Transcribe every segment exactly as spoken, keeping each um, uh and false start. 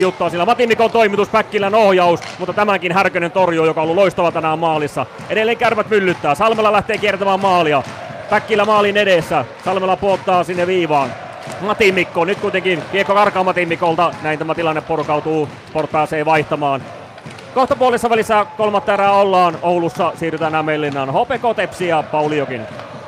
juttua sillä. Matti Mikon toimitus, Päkkilän ohjaus, mutta tämänkin Härkönen torjuu, joka on ollut loistava tänään maalissa. Edelleen Kärpät myllyttää. Salmela lähtee kiertämään maalia. Päkkilä maalin edessä. Salmela puottaa sinne viivaan. Matti Mikko, nyt kuitenkin kiekko karkaa Matti Mikolta. Näin tämä tilanne purkautuu. Sport pääsee vaihtamaan. Kohta puolessa välissä kolmatta erää ollaan. Oulussa siirrytään Hämeenlinnaan. H P K Tepsi ja Pauli Jokinen.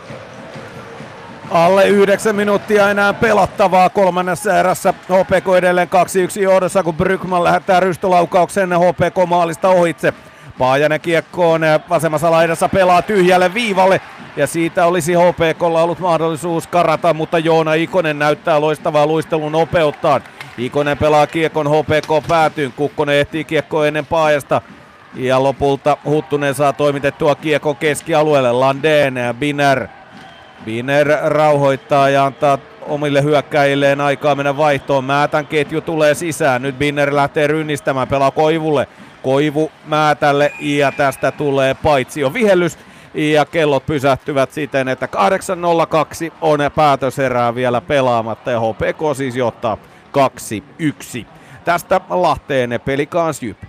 Alle yhdeksän minuuttia enää pelattavaa kolmannessa erässä. H P K edelleen kaksi yksi johdossa, kun Brykman lähettää rystolaukauksen H P K-maalista ohitse. Paajanen kiekkoon vasemmassa laidassa pelaa tyhjälle viivalle. Ja siitä olisi H P K:lla ollut mahdollisuus karata, mutta Joona Ikonen näyttää loistavaa luistelun nopeuttaan. Ikonen pelaa kiekon H P K päätyyn. Kukkonen ehtii kiekkoa ennen Paajasta. Ja lopulta Huttunen saa toimitettua kiekon keskialueelle. Landén, Biner. Biner rauhoittaa ja antaa omille hyökkäjilleen aikaa mennä vaihtoon. Määtän ketju tulee sisään. Nyt Biner lähtee rynnistämään. Pelaa Koivulle. Koivu Määtälle ja tästä tulee paitsio vihellys. Ja kellot pysähtyvät siten, että kahdeksan nolla kaksi on päätöserää vielä pelaamatta ja H P K siis johtaa kaksi yksi. Tästä Lahteen Pelikans Jyp.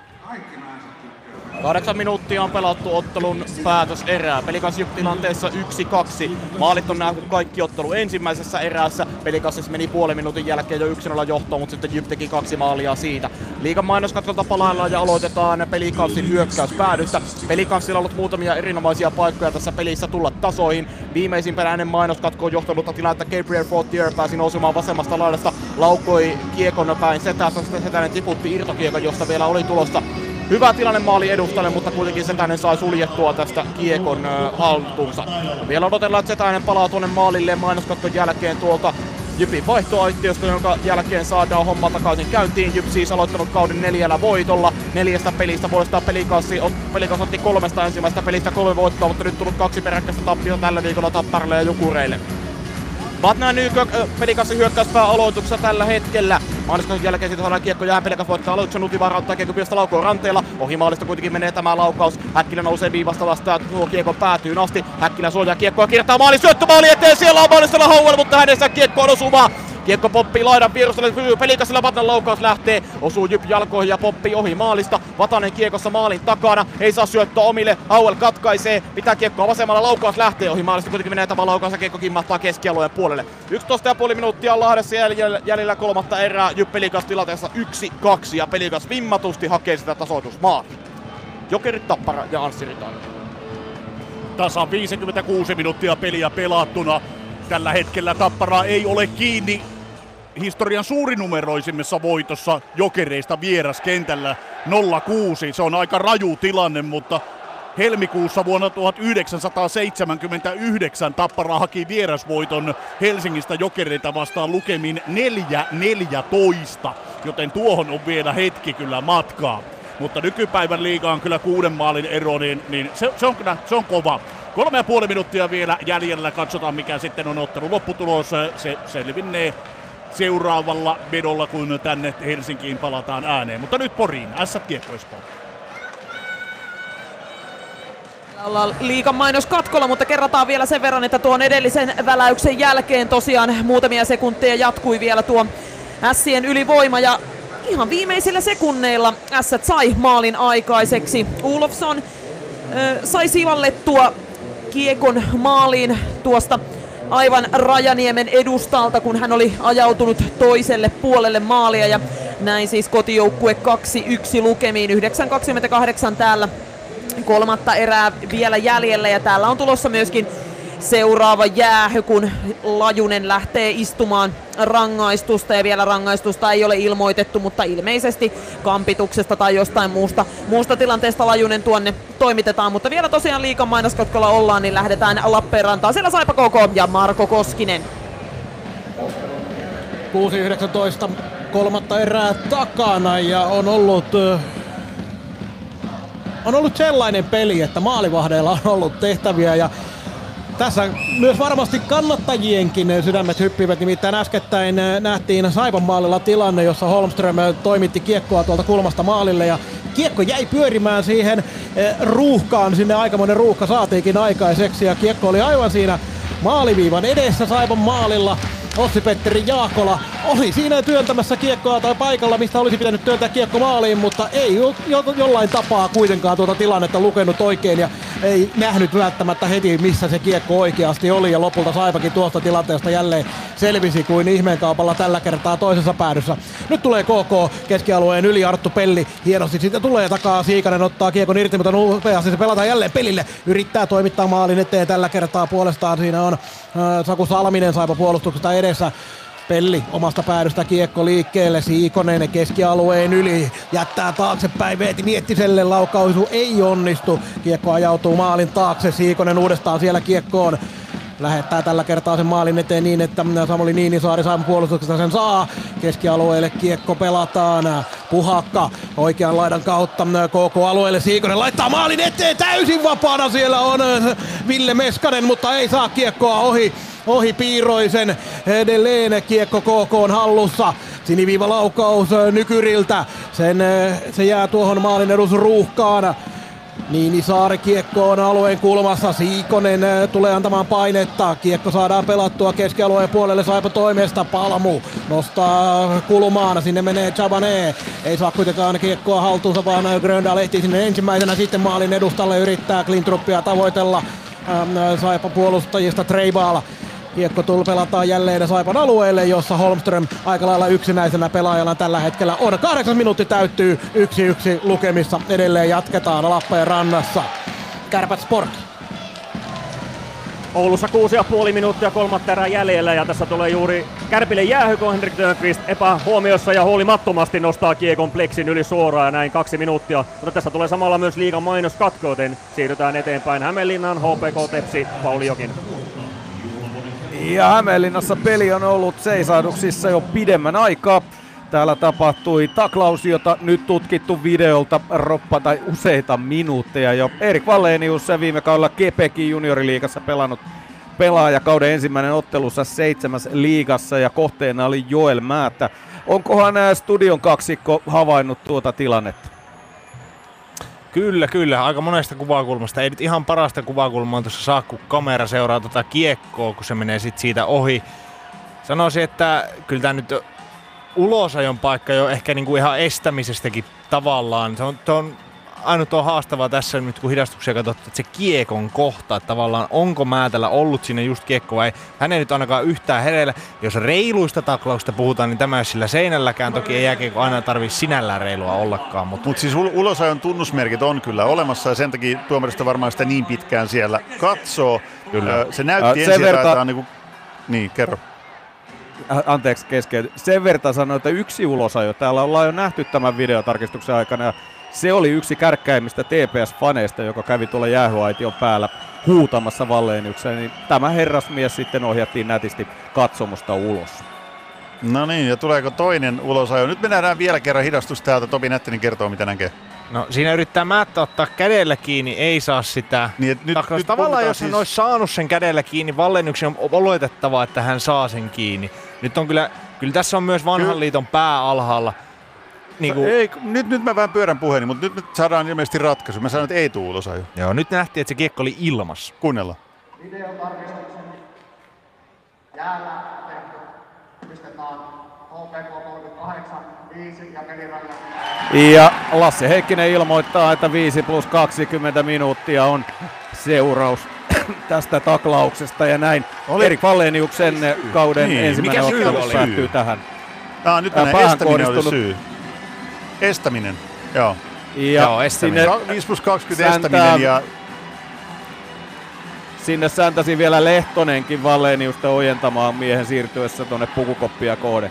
Kahdeksan minuuttia on pelattu ottelun päätöserää. Pelikans Jyp tilanteessa yksi kaksi. Maalit on nähty kaikki ottelu ensimmäisessä erässä. Pelikans meni puolen minuutin jälkeen jo yksi nolla johtoon, mutta sitten Jyp teki kaksi maalia siitä. Liigan mainoskatkolta palaillaan ja aloitetaan Pelikansin hyökkäyspäädystä. Pelikansilla on ollut muutamia erinomaisia paikkoja tässä pelissä tulla tasoihin. Viimeisimpänä ennen mainoskatkoon johtanutta tilannetta Gabriel Fortier pääsi nousemaan vasemmasta laidasta. Laukoi kiekon päin Setästä. Setänen tiputti irtokiekon, josta vielä oli tulossa hyvä tilanne maali edustalle, mutta kuitenkin Setänen sai suljettua tästä kiekon ö, haltuunsa. Vielä odotellaan, että Setänen palaa tuonne maalille mainoskatkon jälkeen tuolta Jypin vaihtoaittiosta, jonka jälkeen saadaan homma takaisin käyntiin. Jyp siis aloittanut kauden neljällä voitolla. Neljästä pelistä voistaa Pelikassi. Pelikas otti kolmesta ensimmäistä pelistä kolme voittoa, mutta nyt tullut kaksi peräkkäistä tappiota tällä viikolla Tapparalle ja Jukureille. Vatna Nykö Pelikassin hyökkäyspää aloituksessa tällä hetkellä. Maaliskon jälkeen siitä saadaan kiekko jää. Pelikas voittaa aloituksen. Nuti varauttaa kiekko piestä laukoon ranteella. Ohi maalista kuitenkin menee tämä laukaus. Häkkilä nousee viivasta vastaan. Tuo kiekko päätyy asti. Häkkilä suojaa kiekkoa. Kiertää maali. Syöttö maali eteen. Siellä on maalistella Hauel, mutta hänessä kiekko on osuva. Kiekko pomppii laidan vierustalle, pysyy Pelikasilla, Vatnan laukaus lähtee, osuu Jyp jalkoihin ja pomppii ohi maalista. Vatanen kiekossa maalin takana, ei saa syöttöä omille, Hauel katkaisee, pitää kiekkoa vasemmalla, laukaus lähtee ohi maalista, kuitenkin menee tämä laukaus ja kiekko kimmahtaa keskialueen puolelle. yksitoista pilkku viisi minuuttia on Lahdessa jäljellä, jäljellä kolmatta erää, Jyp Pelikas tilanteessa yksi kaksi ja Pelikas vimmatusti hakee sitä tasoitusmaalia. Jokerit, Tappara ja Anssi Ritainen. Tasa viisikymmentäkuusi minuuttia peliä pelattuna. Tällä hetkellä Tappara ei ole kiinni historian suurinumeroisimmassa voitossa Jokereista vieraskentällä nolla kuusi. Se on aika raju tilanne, mutta helmikuussa vuonna tuhatyhdeksänsataaseitsemänkymmentäyhdeksän Tappara haki vierasvoiton Helsingistä Jokereita vastaan lukemin neljä neljätoista, joten tuohon on vielä hetki kyllä matkaa. Mutta nykypäivän liiga on kyllä kuuden maalin ero, niin, niin se, se, on, se on kova. Kolme ja puoli minuuttia vielä jäljellä, katsotaan mikä sitten on ottelun lopputulos. Se selvinnee seuraavalla vedolla, kun tänne Helsinkiin palataan ääneen. Mutta nyt Poriin, Ässät Kiekko Espoo. Ollaan liigan mainos katkolla, mutta kerrataan vielä sen verran, että tuon edellisen väläyksen jälkeen tosiaan muutamia sekunteja jatkui vielä tuo Ässien ylivoima ja ihan viimeisillä sekunneilla Ässät sai maalin aikaiseksi. Olofsson äh, sai sivallettua kiekon maaliin tuosta aivan Rajaniemen edustalta, kun hän oli ajautunut toiselle puolelle maalia ja näin siis kotijoukkue kaksi yksi lukemiin. yhdeksän kaksikymmentäkahdeksan täällä kolmatta erää vielä jäljellä ja täällä on tulossa myöskin seuraava jäähy, kun Lajunen lähtee istumaan rangaistusta ja vielä rangaistusta ei ole ilmoitettu, mutta ilmeisesti kampituksesta tai jostain muusta, muusta tilanteesta Lajunen tuonne toimitetaan, mutta vielä tosiaan liigan mainoskatkolla ollaan, niin lähdetään Lappeenrantaan. Siellä Saipa K K ja Marko Koskinen. kuusi yhdeksäntoista kolmatta erää takana ja on ollut on ollut sellainen peli, että maalivahdeilla on ollut tehtäviä ja tässä myös varmasti kannattajienkin sydämet hyppivät, nimittäin äskettäin nähtiin Saipan maalilla tilanne, jossa Holmström toimitti kiekkoa tuolta kulmasta maalille ja kiekko jäi pyörimään siihen ruuhkaan, sinne aikamoinen ruuhka saatiinkin aikaiseksi ja kiekko oli aivan siinä maaliviivan edessä Saipan maalilla. Ossi-Petteri Jaakola oli siinä työntämässä kiekkoa tai paikalla, mistä olisi pitänyt työntää kiekko maaliin, mutta ei jo, jo, jollain tapaa kuitenkaan tuota tilannetta lukenut oikein ja ei nähnyt välttämättä heti, missä se kiekko oikeasti oli, ja lopulta Saipakin tuosta tilanteesta jälleen selvisi kuin ihmeenkaupalla tällä kertaa toisessa päädyssä. Nyt tulee K K keskialueen yli, Arttu Pelli hienosti siitä tulee takaa, Siikanen ottaa kiekon irti, mutta nopeasti se pelataan jälleen Pelille, yrittää toimittaa maalin eteen tällä kertaa puolestaan, siinä on äh, Saku Salminen Saipa puolustuksesta edessä. Pelli omasta päädystä kiekko liikkeelle, Siikonen keskialueen yli, jättää taaksepäin Veeti Miettiselle, laukaisu ei onnistu, kiekko ajautuu maalin taakse, Siikonen uudestaan siellä kiekkoon, lähettää tällä kertaa sen maalin eteen niin, että Samuli Niinisaari Saipan puolustuksesta sen saa, keskialueelle kiekko pelataan, Puhakka oikean laidan kautta K K-alueelle, Siikonen laittaa maalin eteen, täysin vapaana siellä on Ville Meskanen, mutta ei saa kiekkoa ohi. Ohi Piiroisen, edelleen kiekko K K:n hallussa, siniviivalaukaus Nykyriltä, sen, se jää tuohon maalin edusruuhkaan. Niinisaari kiekko on alueen kulmassa, Siikonen tulee antamaan painetta, kiekko saadaan pelattua keskialueen puolelle Saipa toimesta, Palmu nostaa kulmaan, sinne menee Chabane, ei saa kuitenkaan kiekkoa haltuunsa, vaan Gröndal ehtii sinne ensimmäisenä, sitten maalin edustalle yrittää Klintruppia tavoitella Saipa puolustajista Treibala. Kiekko tull pelataan jälleen Saipan alueelle, jossa Holmström aika lailla yksinäisenä pelaajana tällä hetkellä on. Kahdeksan minuutti täyttyy, yksi yksi lukemissa, edelleen jatketaan Lappeenrannassa. Kärpät Sport. Oulussa kuusi ja puoli minuuttia kolmatta erää jäljellä ja tässä tulee juuri Kärpille jäähy, kun Henrik Törnqvist epähuomiossa ja huolimattomasti nostaa kiekon pleksin yli suoraan ja näin kaksi minuuttia. Mutta tässä tulee samalla myös liigan mainoskatko, joten siirrytään eteenpäin Hämeenlinnan H P K Tepsi Pauli Jokin. Ja Hämeenlinnassa peli on ollut seisahduksissa jo pidemmän aikaa. Täällä tapahtui taklaus, jota nyt tutkittu videolta roppa tai useita minuutteja jo. Erik Wallenius viime kaudella Kepekin junioriliigassa pelannut pelaaja kauden ensimmäinen ottelussa seitsemäs liigassa ja kohteena oli Joel Määttä. Onkohan studion kaksikko havainnut tuota tilannetta? Kyllä, kyllä. Aika monesta kuvakulmasta. Ei nyt ihan parasta kuvakulmaa tuossa saa, kun kamera seuraa tuota kiekkoa, kun se menee sit siitä ohi. Sanoisin, että kyllä tämä nyt ulosajon paikka jo ehkä niinku ihan estämisestäkin tavallaan. Se on, on ainut on haastavaa tässä nyt, kun hidastuksia katsottu, että se kiekon kohta, että tavallaan onko Määtällä ollut sinne just kiekko vai hän ei nyt ainakaan yhtään hereillä. Jos reiluista taklausta puhutaan, niin tämä ei ole sillä seinälläkään. Toki ei jääkiekko aina tarvitse sinällään reilua ollakaan. Mutta Mut siis ulosajon tunnusmerkit on kyllä olemassa ja sen takia tuomarista varmaan sitä niin pitkään siellä katsoo. Kyllä. Se näytti ensin, verta... että on niinku... Niin, kerro. Anteeksi kesken. Sen verran sanoin, että yksi ulosajo. Täällä ollaan jo nähty tämän videotarkistuksen aikana. Ja se oli yksi kärkkäimmistä T P S-faneista, joka kävi tuolla jäähyaition päällä huutamassa Walleniukseen. Niin tämä herrasmies sitten ohjattiin nätisti katsomusta ulos. No niin, ja tuleeko toinen ulosajo? Nyt me nähdään vielä kerran hidastus täältä. Topi Nättinen kertoo, mitä näkee. No siinä yrittää Määttä ottaa kädellä kiinni, ei saa sitä. Niin, nyt, nyt tavallaan jos siis... hän olisi saanut sen kädellä kiinni, Walleniuksen on oletettavaa, että hän saa sen kiinni. Nyt on kyllä, kyllä tässä on myös vanhan kyllä. liiton pää alhaalla. Niin kuin... ei, nyt, nyt mä vähän pyörän puheeni, mutta nyt me saadaan ilmeisesti ratkaisu. Mä sanon, että ei tule ulosajo. Joo, nyt nähtiin, että se kiekko oli ilmassa. Kuunnellaan. Videotarkistuksen jäällä tehty. Pistetaan H P K kolmekymmentäkahdeksan, viisi ja peliraja. Ja Lasse Heikkinen ilmoittaa, että viisi plus kaksikymmentä minuuttia on seuraus tästä taklauksesta ja näin. Oli... Erik Walleniuksen kauden niin, ensimmäinen ottelu päättyy tähän. Ah, nyt äh, estäminen oli syy. Estäminen, joo. Ja joo, estäminen. viisi plus kaksikymmentä säntää, estäminen ja... Sinne säntäsi vielä Lehtonenkin Walleniusta ojentamaan miehen siirtyessä tuonne pukukoppia kohde.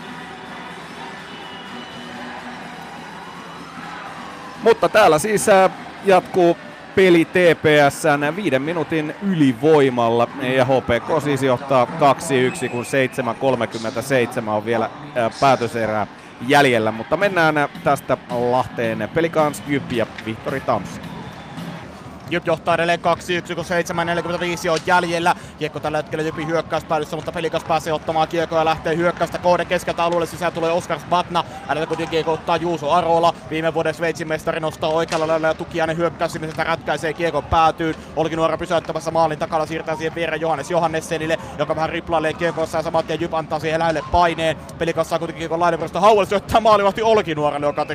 Mutta täällä siis jatkuu peli T P S:n viiden minuutin ylivoimalla ja H P K siis johtaa kaksi yksi, kun seitsemän kolmekymmentäseitsemän on vielä päätöserää jäljellä, mutta mennään tästä Lahteen Pelicans, Jyp ja Vihtori Thompson. Jyp johtaa edelleen kaksi yksi, kun seitsemän neljäkymmentäviisi on jäljellä. Kiekko tällä hetkellä Jypin hyökkäyspäädyssä, mutta Pelikas pääsee ottamaan kiekkoa ja lähtee hyökkäystä kohden keskeltä alueelle. Sisään tulee Oskar Sbatna. Häneltä kuitenkin kiekko ottaa Juuso Arola. Viime vuoden Sveitsin mestari nostaa oikealla lailla ja Tukiainen hyökkäyssimisestä ratkaisee kiekon päätyyn. Olkinuora pysäyttämässä maalin takana, siirtää siihen viereen Johannes Johannessenille, joka vähän riplailee kiekossa ja saman tien Jyp antaa siihen lähelle paineen. Pelikas saa kuitenkin kiekon laidanperästä Hauel syöttää maalivahti Olkinuoralle, joka tekee